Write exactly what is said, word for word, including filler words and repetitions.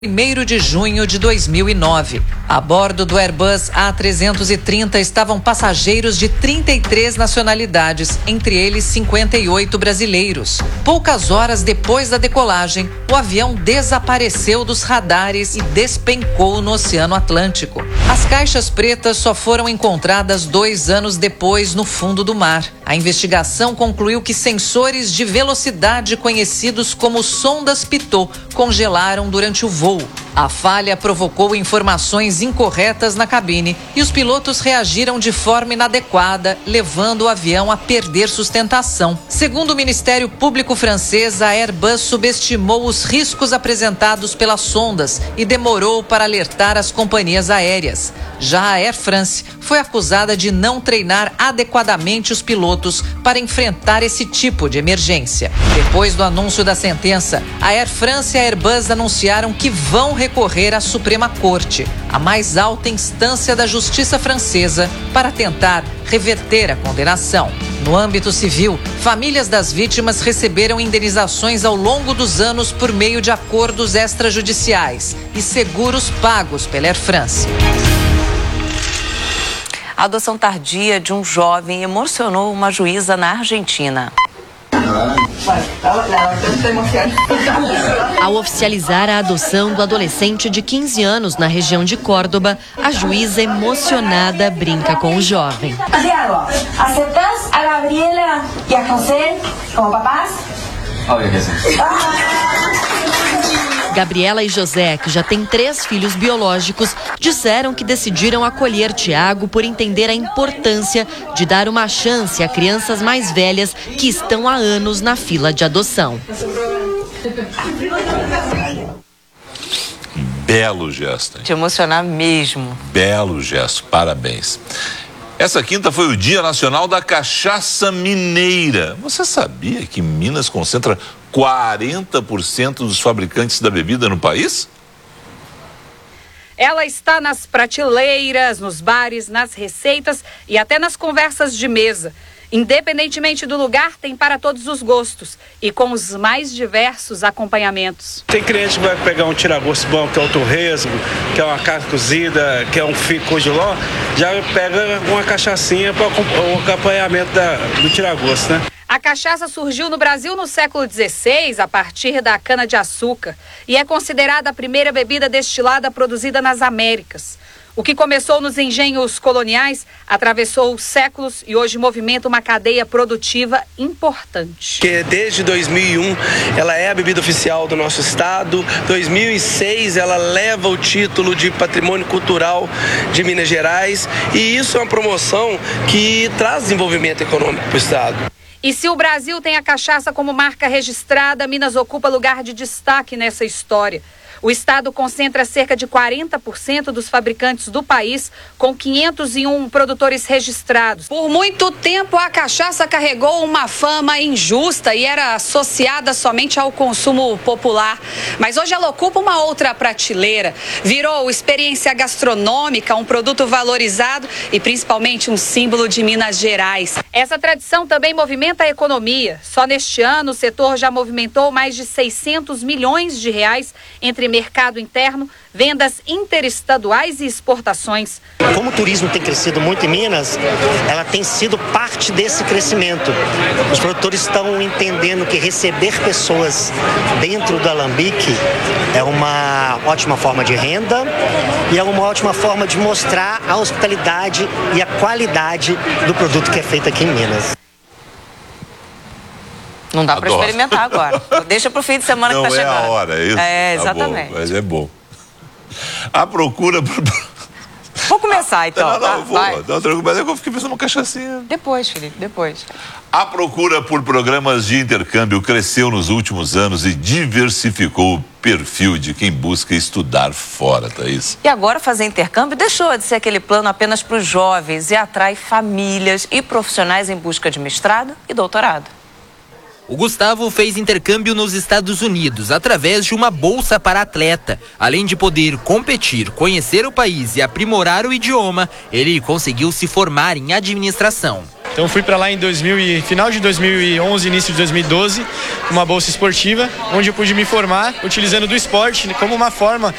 primeiro de junho de dois mil e nove. A bordo do Airbus A trezentos e trinta estavam passageiros de trinta e três nacionalidades, entre eles cinquenta e oito brasileiros. Poucas horas depois da decolagem, o avião desapareceu dos radares e despencou no Oceano Atlântico. As caixas pretas só foram encontradas dois anos depois no fundo do mar. A investigação concluiu que sensores de velocidade conhecidos como sondas Pitot congelaram durante o voo. A falha provocou informações incorretas na cabine e os pilotos reagiram de forma inadequada, levando o avião a perder sustentação. Segundo o Ministério Público francês, a Airbus subestimou os riscos apresentados pelas sondas e demorou para alertar as companhias aéreas. Já a Air France foi acusada de não treinar adequadamente os pilotos para enfrentar esse tipo de emergência. Depois do anúncio da sentença, a Air France e a Airbus anunciaram que vão recorrer à Suprema Corte, a mais alta instância da justiça francesa, para tentar reverter a condenação. No âmbito civil, famílias das vítimas receberam indenizações ao longo dos anos por meio de acordos extrajudiciais e seguros pagos pela Air France. A adoção tardia de um jovem emocionou uma juíza na Argentina. Ao oficializar a adoção do adolescente de quinze anos na região de Córdoba, a juíza emocionada brinca com o jovem. ¿Aceptas a Gabriela y a José como papás? Obvio que sim. Gabriela e José, que já têm três filhos biológicos, disseram que decidiram acolher Tiago por entender a importância de dar uma chance a crianças mais velhas que estão há anos na fila de adoção. Belo gesto, hein? De emocionar mesmo. Belo gesto, parabéns. Essa quinta foi o Dia Nacional da Cachaça Mineira. Você sabia que Minas concentra quarenta por cento dos fabricantes da bebida no país? Ela está nas prateleiras, nos bares, nas receitas e até nas conversas de mesa. Independentemente do lugar, tem para todos os gostos e com os mais diversos acompanhamentos. Tem cliente que vai pegar um tiragosto bom, que é o torresmo, que é uma carne cozida, que é um fico de ló, já pega uma cachaçinha para o acompanhamento da, do tiragosto, né? A cachaça surgiu no Brasil no século dezesseis, a partir da cana-de-açúcar, e é considerada a primeira bebida destilada produzida nas Américas. O que começou nos engenhos coloniais atravessou séculos e hoje movimenta uma cadeia produtiva importante. Que desde dois mil e um ela é a bebida oficial do nosso estado. dois mil e seis ela leva o título de Patrimônio Cultural de Minas Gerais e isso é uma promoção que traz desenvolvimento econômico para o estado. E se o Brasil tem a cachaça como marca registrada, Minas ocupa lugar de destaque nessa história. O estado concentra cerca de quarenta por cento dos fabricantes do país, com quinhentos e um produtores registrados. Por muito tempo, a cachaça carregou uma fama injusta e era associada somente ao consumo popular. Mas hoje ela ocupa uma outra prateleira. Virou experiência gastronômica, um produto valorizado e principalmente um símbolo de Minas Gerais. Essa tradição também movimenta a economia. Só neste ano, o setor já movimentou mais de seiscentos milhões de reais entre mercado interno, vendas interestaduais e exportações. Como o turismo tem crescido muito em Minas, ela tem sido parte desse crescimento. Os produtores estão entendendo que receber pessoas dentro do alambique é uma ótima forma de renda e é uma ótima forma de mostrar a hospitalidade e a qualidade do produto que é feito aqui em Minas. Não dá para experimentar agora. Deixa para o fim de semana Não que está é chegando. Não é a hora, é isso? É, tá exatamente. Bom, mas é bom. A procura... Por... Vou começar, então. Não, não, tá? vou. Vai. Não, tranquilo, mas eu fiquei pensando numa cachaçinha. Depois, Felipe, depois. A procura por programas de intercâmbio cresceu nos últimos anos e diversificou o perfil de quem busca estudar fora, Thaís. E agora fazer intercâmbio deixou de ser aquele plano apenas para os jovens e atrai famílias e profissionais em busca de mestrado e doutorado. O Gustavo fez intercâmbio nos Estados Unidos através de uma bolsa para atleta. Além de poder competir, conhecer o país e aprimorar o idioma, ele conseguiu se formar em administração. Então fui para lá em dois mil e, final de dois mil e onze, início de dois mil e doze, com uma bolsa esportiva, onde eu pude me formar utilizando do esporte como uma forma